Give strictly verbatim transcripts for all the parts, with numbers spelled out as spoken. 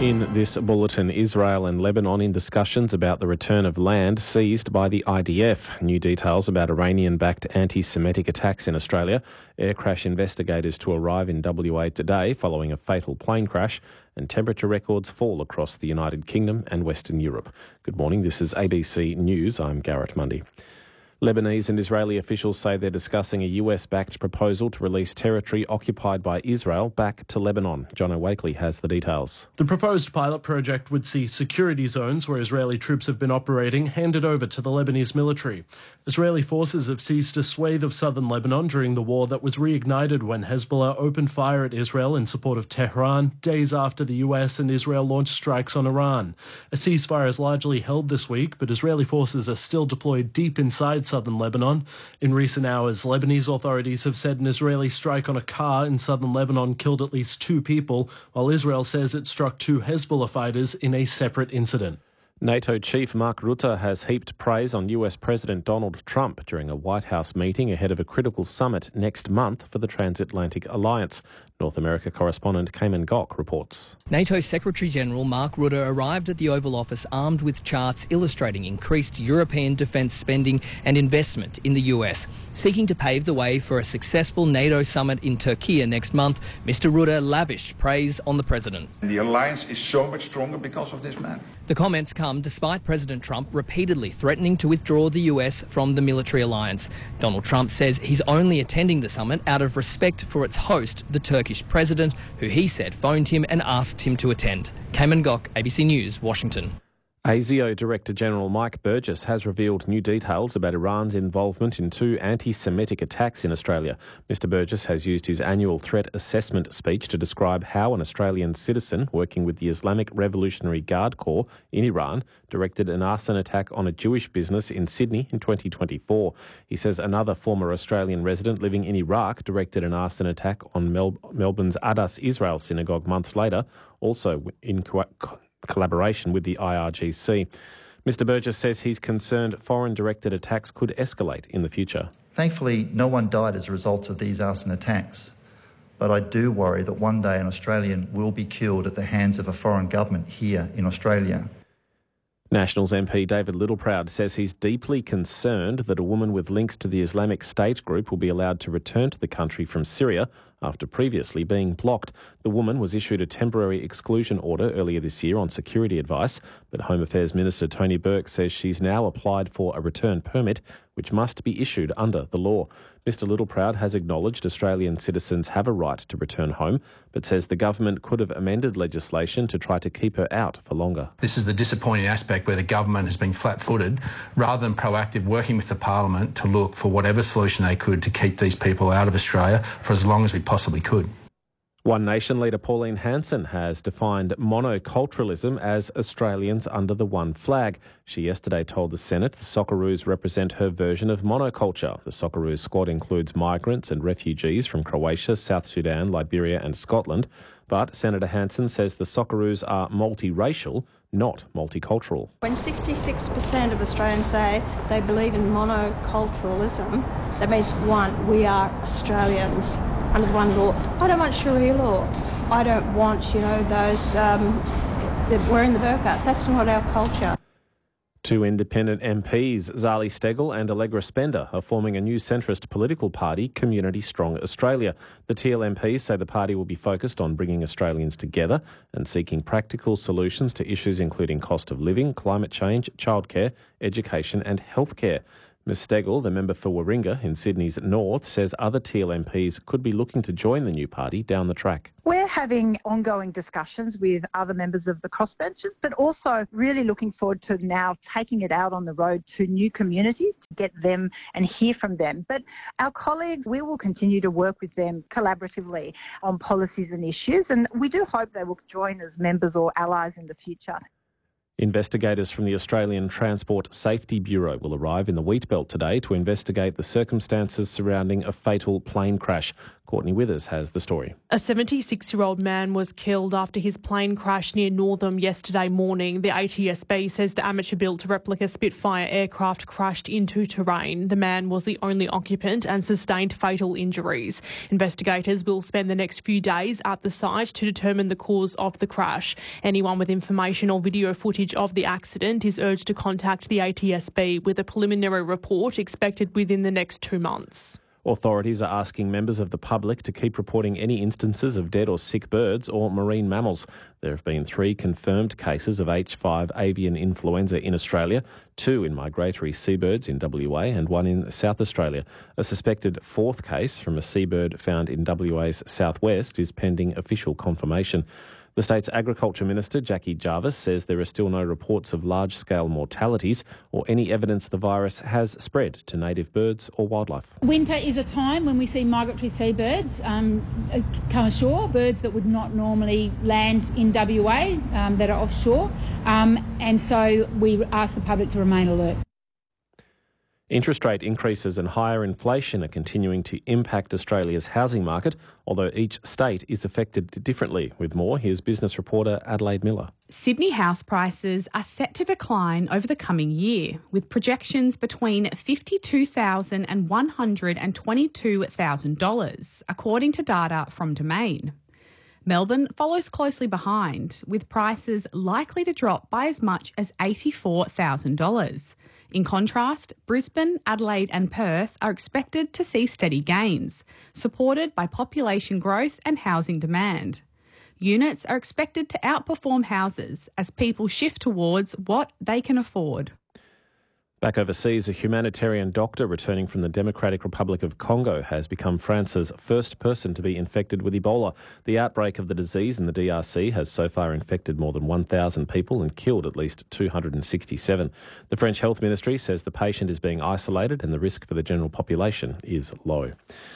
In this bulletin, Israel and Lebanon in discussions about the return of land seized by the I D F. New details about Iranian-backed anti-Semitic attacks in Australia. Air crash investigators to arrive in W A today following a fatal plane crash. And temperature records fall across the United Kingdom and Western Europe. Good morning, this is A B C News. I'm Garrett Mundy. Lebanese and Israeli officials say they're discussing a U S-backed proposal to release territory occupied by Israel back to Lebanon. John O'Wakely has the details. The proposed pilot project would see security zones where Israeli troops have been operating handed over to the Lebanese military. Israeli forces have seized a swathe of southern Lebanon during the war that was reignited when Hezbollah opened fire at Israel in support of Tehran, days after the U S and Israel launched strikes on Iran. A ceasefire is largely held this week, but Israeli forces are still deployed deep inside southern Lebanon. In recent hours, Lebanese authorities have said an Israeli strike on a car in southern Lebanon killed at least two people, while Israel says it struck two Hezbollah fighters in a separate incident. NATO chief Mark Rutte has heaped praise on U S President Donald Trump during a White House meeting ahead of a critical summit next month for the Transatlantic Alliance. North America correspondent Cayman Gok reports. NATO Secretary-General Mark Rutte arrived at the Oval Office armed with charts illustrating increased European defence spending and investment in the U S. Seeking to pave the way for a successful NATO summit in Turkey next month, Mister Rutte lavished praise on the president. The alliance is so much stronger because of this man. The comments come despite President Trump repeatedly threatening to withdraw the U S from the military alliance. Donald Trump says he's only attending the summit out of respect for its host, the Turkish president, who he said phoned him and asked him to attend. Cayman Gok, A B C News, Washington. ASIO Director General Mike Burgess has revealed new details about Iran's involvement in two anti-Semitic attacks in Australia. Mister Burgess has used his annual threat assessment speech to describe how an Australian citizen working with the Islamic Revolutionary Guard Corps in Iran directed an arson attack on a Jewish business in Sydney in twenty twenty-four. He says another former Australian resident living in Iraq directed an arson attack on Mel- Melbourne's Adas Israel synagogue months later, also in co- collaboration with the I R G C. Mister Burgess says he's concerned foreign-directed attacks could escalate in the future. Thankfully, no one died as a result of these arson attacks, but I do worry that one day an Australian will be killed at the hands of a foreign government here in Australia. Nationals M P David Littleproud says he's deeply concerned that a woman with links to the Islamic State group will be allowed to return to the country from Syria after previously being blocked. The woman was issued a temporary exclusion order earlier this year on security advice, but Home Affairs Minister Tony Burke says she's now applied for a return permit, which must be issued under the law. Mister Littleproud has acknowledged Australian citizens have a right to return home, but says the government could have amended legislation to try to keep her out for longer. This is the disappointing aspect where the government has been flat-footed rather than proactive, working with the parliament to look for whatever solution they could to keep these people out of Australia for as long as we possibly could. One Nation leader Pauline Hanson has defined monoculturalism as Australians under the one flag. She yesterday told the Senate the Socceroos represent her version of monoculture. The Socceroos squad includes migrants and refugees from Croatia, South Sudan, Liberia and Scotland. But Senator Hanson says the Socceroos are multiracial, not multicultural. When sixty-six percent of Australians say they believe in monoculturalism, that means, one, we are Australians under one law. I don't want Sharia law. I don't want, you know, those um, that wearing the burqa. That's not our culture. Two independent M Ps, Zali Steggall and Allegra Spender, are forming a new centrist political party, Community Strong Australia. The T L M Ps say the party will be focused on bringing Australians together and seeking practical solutions to issues including cost of living, climate change, childcare, education and healthcare. Miz Steggall, the member for Warringah in Sydney's north, says other T L M Ps could be looking to join the new party down the track. We're having ongoing discussions with other members of the crossbenches, but also really looking forward to now taking it out on the road to new communities to get them and hear from them. But our colleagues, we will continue to work with them collaboratively on policies and issues, and we do hope they will join as members or allies in the future. Investigators from the Australian Transport Safety Bureau will arrive in the Wheatbelt today to investigate the circumstances surrounding a fatal plane crash. Courtney Withers has the story. A seventy-six-year-old man was killed after his plane crashed near Northam yesterday morning. The A T S B says the amateur-built replica Spitfire aircraft crashed into terrain. The man was the only occupant and sustained fatal injuries. Investigators will spend the next few days at the site to determine the cause of the crash. Anyone with information or video footage of the accident is urged to contact the A T S B with a preliminary report expected within the next two months. Authorities are asking members of the public to keep reporting any instances of dead or sick birds or marine mammals. There have been three confirmed cases of H five avian influenza in Australia, two in migratory seabirds in W A and one in South Australia. A suspected fourth case from a seabird found in W A's southwest is pending official confirmation. The state's Agriculture Minister, Jackie Jarvis, says there are still no reports of large-scale mortalities or any evidence the virus has spread to native birds or wildlife. Winter is a time when we see migratory seabirds um, come ashore, birds that would not normally land in W A um, that are offshore, um, and so we ask the public to remain alert. Interest rate increases and higher inflation are continuing to impact Australia's housing market, although each state is affected differently. With more, here's business reporter Adelaide Miller. Sydney house prices are set to decline over the coming year, with projections between fifty-two thousand dollars and one hundred twenty-two thousand dollars, according to data from Domain. Melbourne follows closely behind, with prices likely to drop by as much as eighty-four thousand dollars. In contrast, Brisbane, Adelaide and Perth are expected to see steady gains, supported by population growth and housing demand. Units are expected to outperform houses as people shift towards what they can afford. Back overseas, a humanitarian doctor returning from the Democratic Republic of Congo has become France's first person to be infected with Ebola. The outbreak of the disease in the D R C has so far infected more than one thousand people and killed at least two hundred sixty-seven. The French Health Ministry says the patient is being isolated and the risk for the general population is low.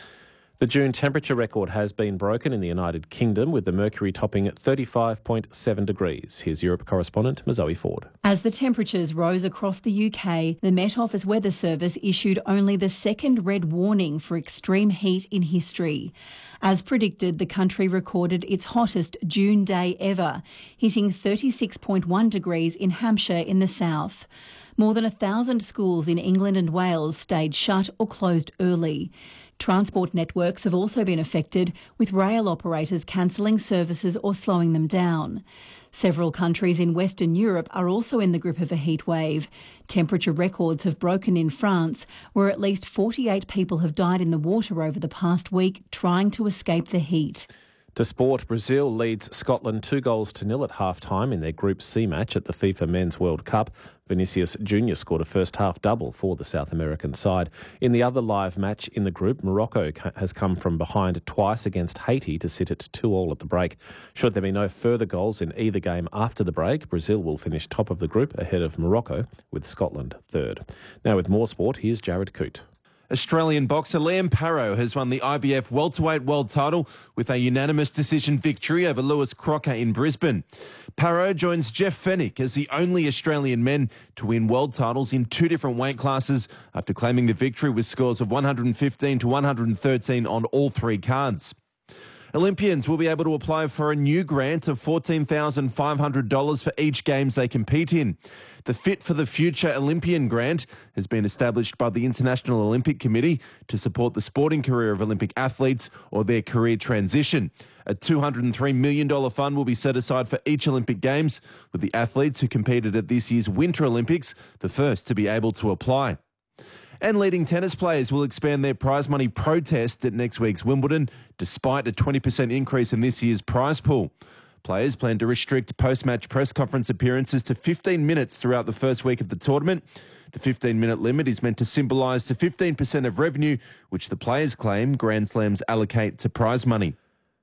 The June temperature record has been broken in the United Kingdom, with the mercury topping at thirty-five point seven degrees. Here's Europe correspondent Mazoe Ford. As the temperatures rose across the U K, the Met Office Weather Service issued only the second red warning for extreme heat in history. As predicted, the country recorded its hottest June day ever, hitting thirty-six point one degrees in Hampshire in the south. More than a thousand schools in England and Wales stayed shut or closed early. Transport networks have also been affected, with rail operators cancelling services or slowing them down. Several countries in Western Europe are also in the grip of a heat wave. Temperature records have broken in France, where at least forty-eight people have died in the water over the past week trying to escape the heat. To sport, Brazil leads Scotland two goals to nil at half-time in their Group C match at the FIFA Men's World Cup. Vinicius Junior scored a first-half double for the South American side. In the other live match in the group, Morocco has come from behind twice against Haiti to sit at two all at the break. Should there be no further goals in either game after the break, Brazil will finish top of the group ahead of Morocco, with Scotland third. Now with more sport, here's Jared Coote. Australian boxer Liam Parrow has won the I B F welterweight world title with a unanimous decision victory over Lewis Crocker in Brisbane. Parrow joins Jeff Fennick as the only Australian men to win world titles in two different weight classes after claiming the victory with scores of one hundred fifteen to one hundred thirteen on all three cards. Olympians will be able to apply for a new grant of fourteen thousand five hundred dollars for each Games they compete in. The Fit for the Future Olympian grant has been established by the International Olympic Committee to support the sporting career of Olympic athletes or their career transition. A two hundred three million dollars fund will be set aside for each Olympic Games, with the athletes who competed at this year's Winter Olympics the first to be able to apply. And leading tennis players will expand their prize money protest at next week's Wimbledon, despite a twenty percent increase in this year's prize pool. Players plan to restrict post-match press conference appearances to fifteen minutes throughout the first week of the tournament. The fifteen-minute limit is meant to symbolise the fifteen percent of revenue which the players claim Grand Slams allocate to prize money.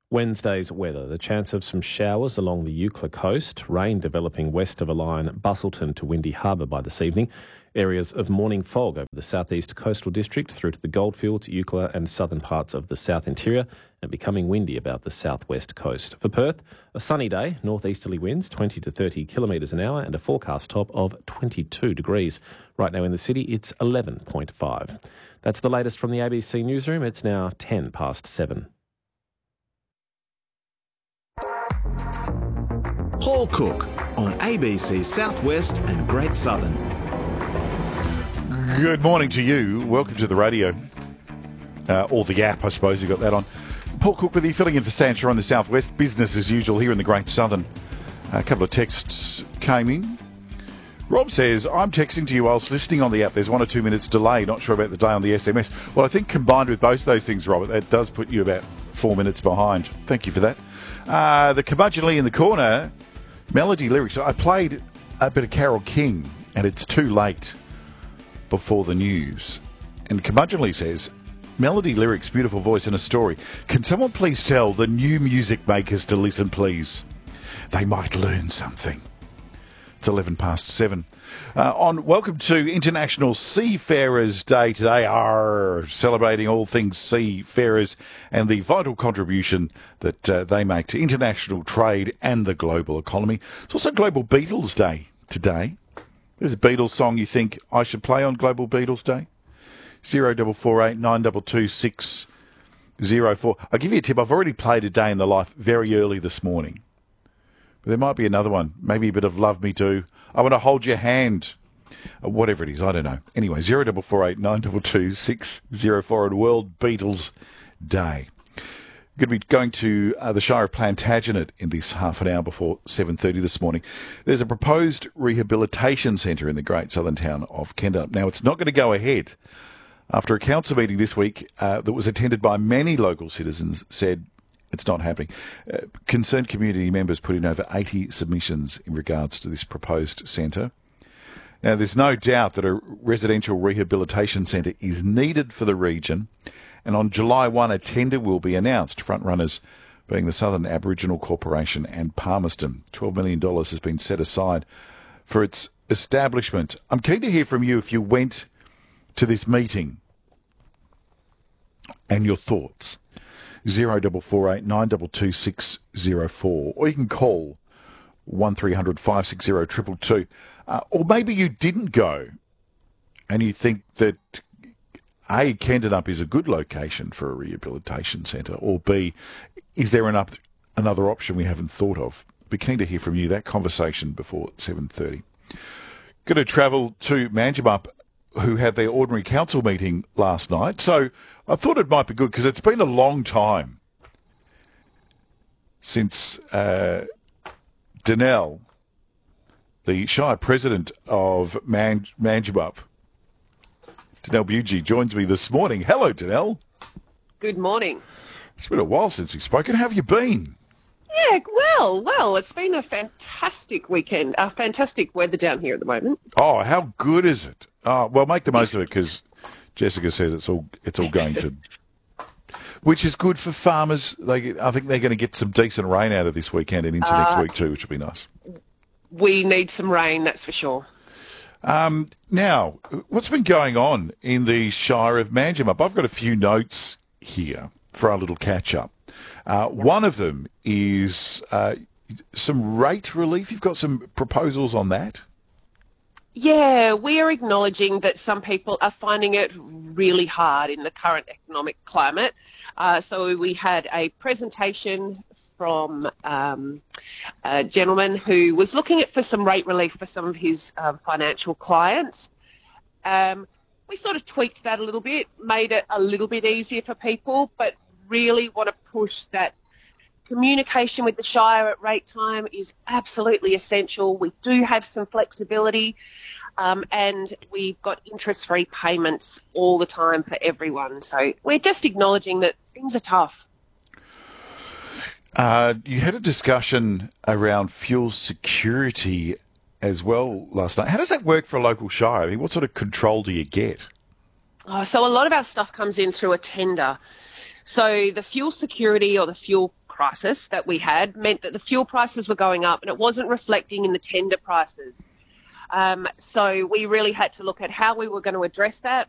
Wednesday's weather. The chance of some showers along the Eucla coast. Rain developing west of a line Busselton to Windy Harbour by this evening. Areas of morning fog over the southeast coastal district through to the Goldfields, Eucla and southern parts of the south interior, and becoming windy about the southwest coast. For Perth, a sunny day, northeasterly winds twenty to thirty kilometres an hour and a forecast top of twenty-two degrees. Right now in the city, it's eleven point five. That's the latest from the A B C newsroom. It's now ten past seven. Paul Cook on A B C Southwest and Great Southern. Good morning to you. Welcome to the radio, uh, or the app, I suppose you got that on. Paul Cook with you, filling in for Stan Shaw on the Southwest. Business as usual here in the Great Southern. A couple of texts came in. Rob says, I'm texting to you whilst listening on the app. There's one or two minutes delay. Not sure about the day on the S M S. Well, I think combined with both those things, Robert, that does put you about four minutes behind. Thank you for that. Uh, the curmudgeonly in the corner, melody lyrics. I played a bit of Carole King, and it's too late before the news. And curmudgeonly says, melody lyrics, beautiful voice and a story. Can someone please tell the new music makers to listen, please? They might learn something. It's eleven past seven. Uh, on welcome to International Seafarers Day today. Arr, celebrating all things seafarers and the vital contribution that uh, they make to international trade and the global economy. It's also Global Beatles Day today. There's a Beatles song you think I should play on Global Beatles Day? Zero double four eight nine double two six zero four. I'll give you a tip. I've already played A Day in the Life very early this morning. But there might be another one. Maybe a bit of Love Me Do. I Want to Hold Your Hand. Uh, whatever it is, I don't know. Anyway, zero double four eight nine double two six zero four on World Beatles Day. Going to be going to uh, the Shire of Plantagenet in this half an hour before seven thirty this morning. There's a proposed rehabilitation centre in the great southern town of Kendall. Now, it's not going to go ahead after a council meeting this week uh, that was attended by many local citizens said it's not happening. Uh, concerned community members put in over eighty submissions in regards to this proposed centre. Now, there's no doubt that a residential rehabilitation centre is needed for the region. And on July first, a tender will be announced, front runners being the Southern Aboriginal Corporation and Palmerston. twelve million dollars has been set aside for its establishment. I'm keen to hear from you if you went to this meeting and your thoughts. zero double four eight nine double two six zero four, or you can call one three hundred five six zero two two two. Uh, or maybe you didn't go and you think that A, Kendanup is a good location for a rehabilitation centre, or B, is there an up, another option we haven't thought of? Be keen to hear from you. That conversation before seven thirty. Going to travel to Manjimup, who had their ordinary council meeting last night. So I thought it might be good because it's been a long time since uh, Danelle, the Shire President of Man- Manjimup, Danelle Bugie, joins me this morning. Hello, Danelle. Good morning. It's been a while since we've spoken. How have you been? Yeah, well, well, it's been a fantastic weekend. Uh, fantastic weather down here at the moment. Oh, how good is it? Oh, well, make the most of it because Jessica says it's all it's all going to, which is good for farmers. They, I think they're going to get some decent rain out of this weekend and into uh, next week too, which will be nice. We need some rain, that's for sure. Um, now, what's been going on in the Shire of Manjimup? I've got a few notes here for our little catch-up. Uh, one of them is uh, some rate relief. You've got some proposals on that? Yeah, we are acknowledging that some people are finding it really hard in the current economic climate. Uh, so we had a presentation from um, a gentleman who was looking at for some rate relief for some of his um, financial clients. Um, we sort of tweaked that a little bit, made it a little bit easier for people, but really want to push that communication with the Shire at rate time is absolutely essential. We do have some flexibility um, and we've got interest-free payments all the time for everyone. So we're just acknowledging that things are tough. Uh, you had a discussion around fuel security as well last night. How does that work for a local shire? I mean, what sort of control do you get? Oh, so a lot of our stuff comes in through a tender. So the fuel security or the fuel crisis that we had meant that the fuel prices were going up and it wasn't reflecting in the tender prices. Um, so we really had to look at how we were going to address that.